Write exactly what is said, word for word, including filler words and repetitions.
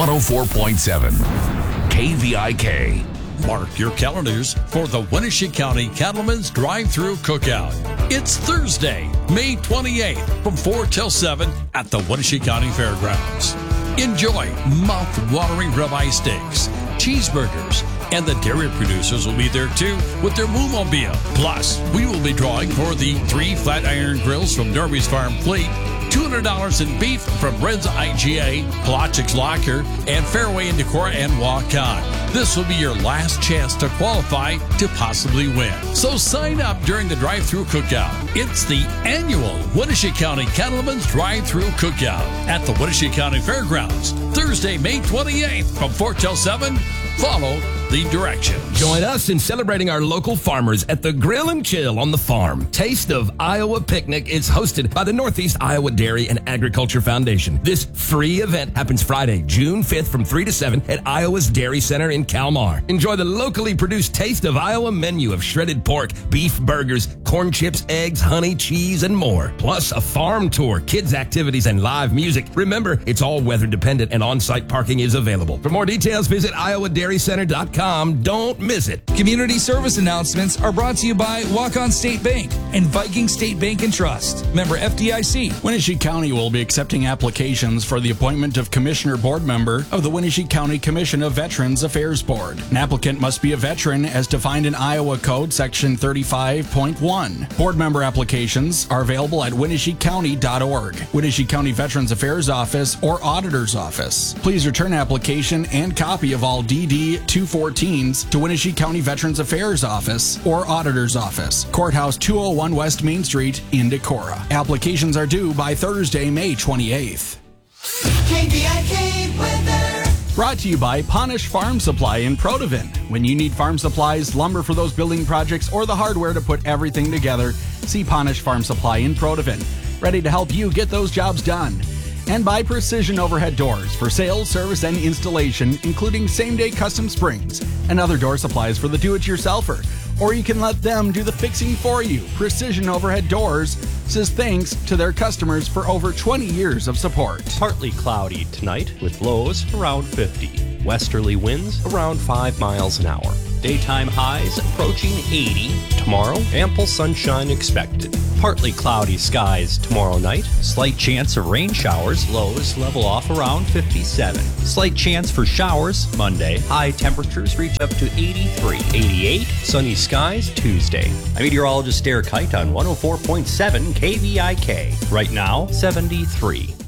one oh four point seven K V I K. Mark your calendars for the Winnebago County Cattlemen's Drive-Thru Cookout. It's Thursday, May twenty-eighth from four till seven at the Winnebago County Fairgrounds. Enjoy mouth-watering ribeye steaks, cheeseburgers, and the dairy producers will be there too with their Moomobile. Plus, we will be drawing for the three flat iron grills from Norby's Farm Fleet, two hundred dollars in beef from Red's I G A, Pelagics Locker, and Fairway in Decorah and Waukon. This will be your last chance to qualify to possibly win. So sign up during the drive-thru cookout. It's the annual Winnebago County Cattlemen's Drive-Thru Cookout at the Winnebago County Fairgrounds, Thursday, May twenty-eighth from four till seven. Follow the directions. Join us in celebrating our local farmers at the Grill and Chill on the Farm. Taste of Iowa Picnic is hosted by the Northeast Iowa Dairy and Agriculture Foundation. This free event happens Friday, June fifth from three to seven at Iowa's Dairy Center in Kalmar. Enjoy the locally produced Taste of Iowa menu of shredded pork, beef burgers, corn chips, eggs, honey, cheese, and more. Plus a farm tour, kids activities, and live music. Remember, it's all weather dependent and on-site parking is available. For more details, visit iowa dairy center dot com. Don't miss it. Community service announcements are brought to you by Walk-On State Bank and Viking State Bank and Trust. Member F D I C. Winnebago County will be accepting applications for the appointment of Commissioner Board Member of the Winnebago County Commission of Veterans Affairs Board. An applicant must be a veteran as defined in Iowa Code Section thirty-five point one. Board member applications are available at winnebago county dot org, Winnebago County Veterans Affairs Office, or Auditor's Office. Please return application and copy of all D D two fourteens to Winnebago County Veterans Affairs Office or Auditor's Office, Courthouse two oh one West Main Street in Decorah. Applications are due by Thursday, May twenty-eighth. K V I K weather. Brought to you by Ponish Farm Supply in Protivin. When you need farm supplies, lumber for those building projects, or the hardware to put everything together, see Ponish Farm Supply in Protivin. Ready to help you get those jobs done. And by Precision Overhead Doors for sales, service, and installation, including same-day custom springs and other door supplies for the do-it-yourselfer. Or you can let them do the fixing for you. Precision Overhead Doors says thanks to their customers for over twenty years of support. Partly cloudy tonight with lows around fifty. Westerly winds around five miles an hour. Daytime highs approaching eighty. Tomorrow, ample sunshine expected. Partly cloudy skies tomorrow night. Slight chance of rain showers. Lows level off around fifty-seven. Slight chance for showers Monday. High temperatures reach up to eighty-three. eighty-eight. Sunny skies Tuesday. I'm meteorologist Derek Height on one oh four point seven K V I K. Right now, seventy-three.